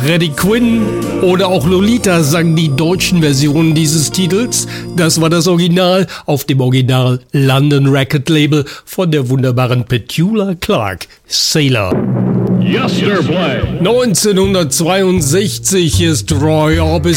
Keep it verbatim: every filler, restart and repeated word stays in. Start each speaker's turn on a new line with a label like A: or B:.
A: Freddie Quinn oder auch Lolita sangen die deutschen Versionen dieses Titels. Das war das Original auf dem Original London Record Label von der wunderbaren Petula Clark, Sailor.
B: Yesterplay.
A: neunzehnhundertzweiundsechzig ist Roy Orbison